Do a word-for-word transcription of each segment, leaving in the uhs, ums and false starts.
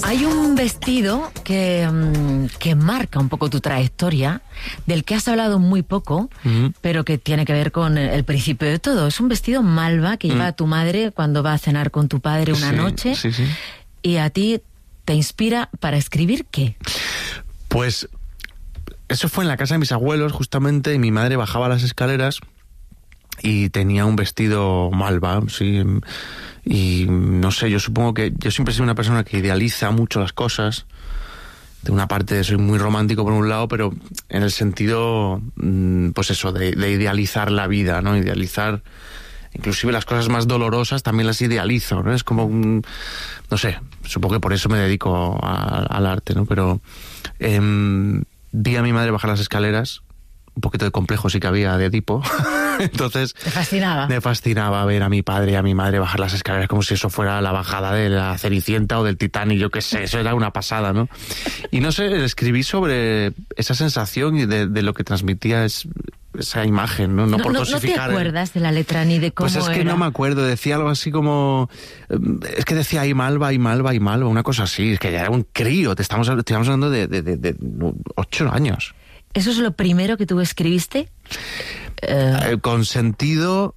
Hay un vestido que, que marca un poco tu trayectoria, del que has hablado muy poco, uh-huh. pero que tiene que ver con el principio de todo. Es un vestido malva que uh-huh. lleva a tu madre cuando va a cenar con tu padre una sí, noche. Sí, sí. Y a ti te inspira para escribir ¿qué? Pues eso fue en la casa de mis abuelos, justamente, y mi madre bajaba las escaleras y tenía un vestido malva, sí. Y no sé, yo supongo que yo siempre he sido una persona que idealiza mucho las cosas. De una parte soy muy romántico por un lado, pero en el sentido, pues eso, de, de idealizar la vida, ¿no? Idealizar, inclusive las cosas más dolorosas también las idealizo, ¿no? Es como un, no sé, supongo que por eso me dedico a, al arte, ¿no? Pero eh, vi a mi madre bajar las escaleras, un poquito de complejo sí que había de tipo. Entonces ¿te fascinaba? Me fascinaba ver a mi padre y a mi madre bajar las escaleras como si eso fuera la bajada de la Cenicienta o del Titanic, yo qué sé, eso era una pasada, ¿no? Y no sé, escribí sobre esa sensación y de, de lo que transmitía es, esa imagen, ¿no? No, no por no, cosificar. ¿No te acuerdas de la letra ni de cómo era? Pues es que era? no me acuerdo, decía algo así como... Es que decía ahí Malva, y Malva, y Malva, una cosa así, es que ya era un crío, te estamos, te estamos hablando de, de, de, de ocho años. ¿Eso es lo primero que tú escribiste? Eh... Eh, con sentido...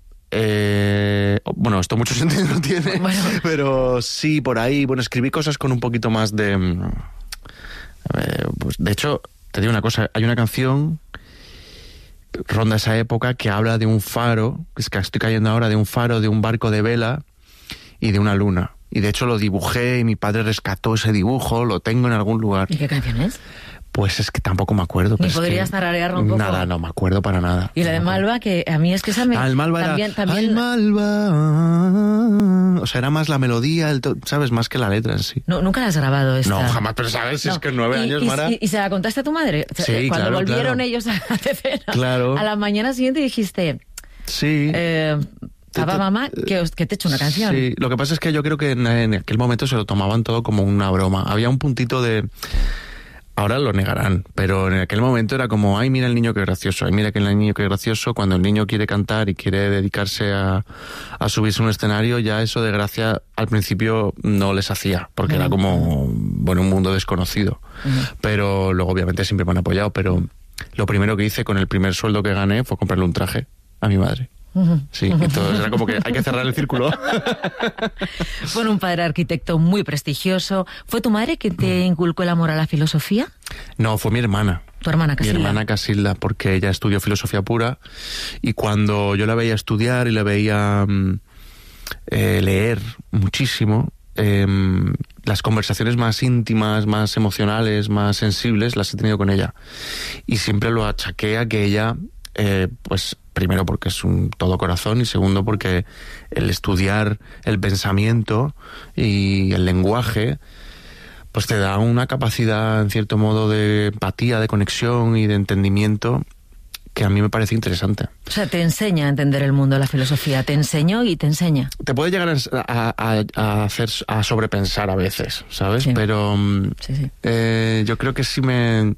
Eh, bueno, esto mucho sentido no tiene, bueno. Pero sí, por ahí, bueno, escribí cosas con un poquito más de... Eh, pues de hecho, te digo una cosa, hay una canción, ronda esa época, que habla de un faro, que es que estoy cayendo ahora, de un faro, de un barco de vela y de una luna. Y de hecho lo dibujé y mi padre rescató ese dibujo, lo tengo en algún lugar. ¿Y qué canción es? Pues es que tampoco me acuerdo. Ni podrías tararearlo un poco. Nada, no me acuerdo para nada. Y la de Malva, que a mí es que esa me... Ah, el Malva también, era... también... ¡Ay, Malva! O sea, era más la melodía, el to... ¿sabes? Más que la letra en sí. No, nunca la has grabado esta. No, jamás, pero ¿sabes? No. Es que nueve y, años, y, Mara... Y, ¿Y se la contaste a tu madre? Sí, Cuando claro, volvieron claro. ellos a la cena, claro. a la mañana siguiente dijiste... Sí. Eh, Papá, mamá, que, os, que te he hecho una canción. Sí, lo que pasa es que yo creo que en, en aquel momento se lo tomaban todo como una broma. Había un puntito de... Ahora lo negarán, pero en aquel momento era como, ay, mira el niño que gracioso, ay, mira que el niño que gracioso. Cuando el niño quiere cantar y quiere dedicarse a, a subirse a un escenario, ya eso de gracia al principio no les hacía, porque uh-huh. era como, bueno, un mundo desconocido. Uh-huh. Pero luego obviamente siempre me han apoyado, pero lo primero que hice con el primer sueldo que gané fue comprarle un traje a mi madre. Sí, entonces era como que hay que cerrar el círculo. Fue un padre arquitecto muy prestigioso. ¿Fue tu madre que te inculcó el amor a la filosofía? No, fue mi hermana. ¿Tu hermana Casilda? Mi hermana Casilda, porque ella estudió filosofía pura y cuando yo la veía estudiar y la veía eh, leer muchísimo, eh, las conversaciones más íntimas, más emocionales, más sensibles las he tenido con ella. Y siempre lo achaqué a que ella, eh, pues... Primero porque es un todo corazón y segundo porque el estudiar el pensamiento y el lenguaje pues te da una capacidad en cierto modo de empatía, de conexión y de entendimiento que a mí me parece interesante. O sea, te enseña a entender el mundo, la filosofía, te enseñó y te enseña. Te puede llegar a, a, a hacer a sobrepensar a veces, ¿sabes? Sí. Pero sí, sí. Eh, yo creo que sí me...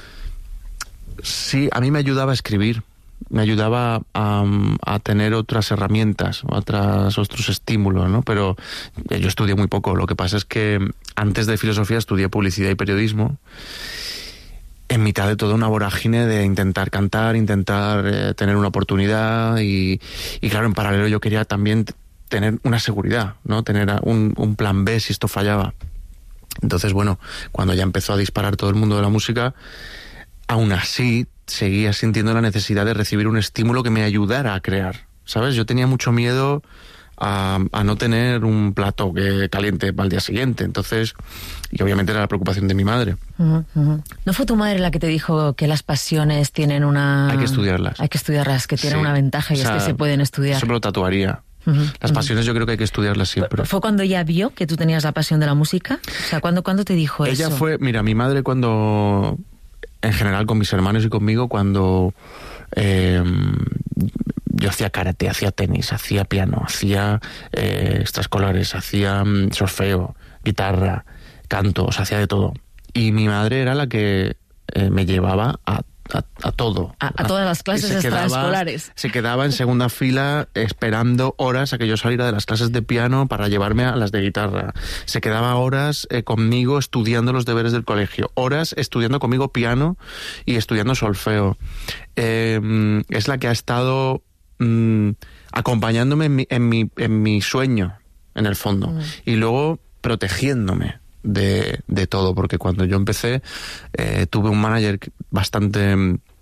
Sí, a mí me ayudaba a escribir. Me ayudaba a, a tener otras herramientas, otras, otros estímulos, ¿no? Pero yo estudié muy poco. Lo que pasa es que antes de filosofía estudié publicidad y periodismo, en mitad de toda una vorágine de intentar cantar, intentar eh, tener una oportunidad y, y claro, en paralelo yo quería también tener una seguridad, ¿no? Tener un, un plan B si esto fallaba. Entonces, bueno, cuando ya empezó a disparar todo el mundo de la música, aún así seguía sintiendo la necesidad de recibir un estímulo que me ayudara a crear, ¿sabes? Yo tenía mucho miedo a, a no tener un plato que caliente para el día siguiente, entonces, y obviamente era la preocupación de mi madre. Uh-huh, uh-huh. ¿No fue tu madre la que te dijo que las pasiones tienen una... Hay que estudiarlas. Hay que estudiarlas, que tienen sí. una ventaja y o sea, es que se pueden estudiar. Eso me lo tatuaría. Uh-huh, las pasiones uh-huh. yo creo que hay que estudiarlas siempre. ¿Fue cuando ella vio que tú tenías la pasión de la música? O sea, ¿cuándo, ¿cuándo te dijo ella eso? Ella fue, mira, mi madre cuando... En general con mis hermanos y conmigo cuando eh, yo hacía karate, hacía tenis, hacía piano, hacía eh, extraescolares, hacía um, solfeo, guitarra, canto, o sea, hacía de todo. Y mi madre era la que eh, me llevaba a, a, a todo. A, a todas las clases extraescolares. Quedaba, se quedaba en segunda fila esperando horas a que yo saliera de las clases de piano para llevarme a las de guitarra. Se quedaba horas eh, conmigo estudiando los deberes del colegio. Horas estudiando conmigo piano y estudiando solfeo. Eh, es la que ha estado mmm, acompañándome en mi, en, mi, en mi sueño, en el fondo. Mm. Y luego protegiéndome de, de todo, porque cuando yo empecé eh, tuve un manager bastante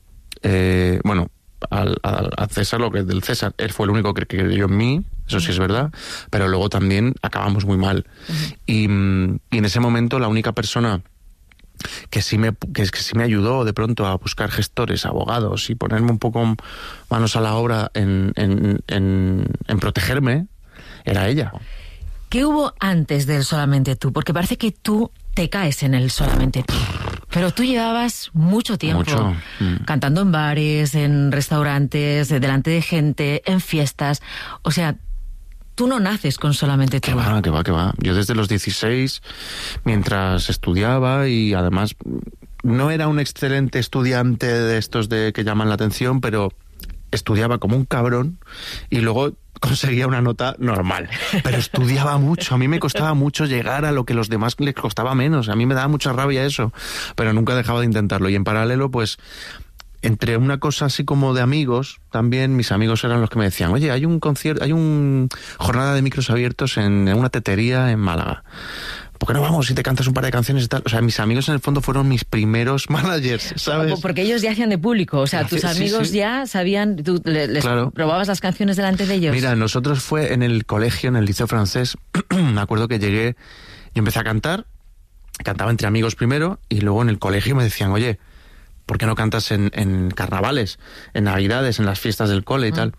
eh, bueno, al, al, a César lo que es del César, él fue el único que creyó en mí, eso sí es verdad, pero luego también acabamos muy mal. Uh-huh. y, y en ese momento la única persona que sí me que, que sí me ayudó de pronto a buscar gestores, abogados y ponerme un poco manos a la obra en, en, en, en protegerme era ella. ¿Qué hubo antes del Solamente Tú? Porque parece que tú te caes en el Solamente Tú. Pero tú llevabas mucho tiempo mucho. Mm. cantando en bares, en restaurantes, delante de gente, en fiestas. O sea, tú no naces con Solamente Tú. Que va, que va, que va. Yo desde los dieciséis, mientras estudiaba, y además no era un excelente estudiante de estos de que llaman la atención, pero estudiaba como un cabrón y luego conseguía una nota normal, pero estudiaba mucho. A mí me costaba mucho llegar a lo que a los demás les costaba menos. A mí me daba mucha rabia eso, pero nunca dejaba de intentarlo. Y en paralelo, pues, entre una cosa así como de amigos, también mis amigos eran los que me decían, oye, hay un concierto, hay un jornada de micros abiertos en, en una tetería en Málaga. ¿Por qué no vamos y te cantas un par de canciones y tal? O sea, mis amigos en el fondo fueron mis primeros managers, ¿sabes? Porque ellos ya hacían de público, o sea, tus amigos sí, sí. ya sabían, tú les claro. probabas las canciones delante de ellos. Mira, nosotros fue en el colegio, en el liceo francés, me acuerdo que llegué, yo empecé a cantar, cantaba entre amigos primero, y luego en el colegio me decían, oye, ¿por qué no cantas en, en carnavales, en navidades, en las fiestas del cole y mm. tal?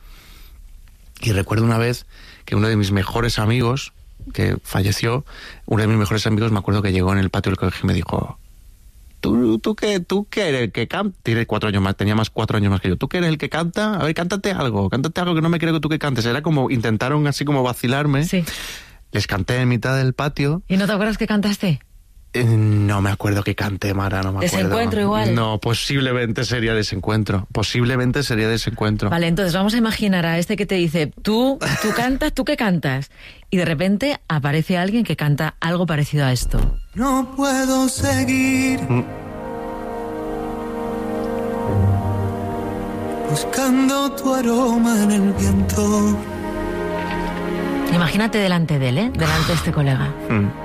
Y recuerdo una vez que uno de mis mejores amigos, que falleció, uno de mis mejores amigos, me acuerdo que llegó en el patio del colegio y me dijo, ¿tú, tú qué, tú qué eres el que canta? Tiene cuatro años más, tenía más cuatro años más que yo. ¿Tú qué eres el que canta? A ver, cántate algo, cántate algo que no me creo que tú que cantes. Era como, intentaron así como vacilarme. Sí. Les canté en mitad del patio. ¿Y no te acuerdas que cantaste? Eh, no me acuerdo que canté, Mara, no me acuerdo. ¿Desencuentro igual? No, posiblemente sería Desencuentro. Posiblemente sería Desencuentro. Vale, entonces vamos a imaginar a este que te dice, tú, tú cantas, ¿tú qué cantas? Y de repente aparece alguien que canta algo parecido a esto. No puedo seguir mm. buscando tu aroma en el viento. Imagínate delante de él, ¿eh? Delante de este colega. Mm.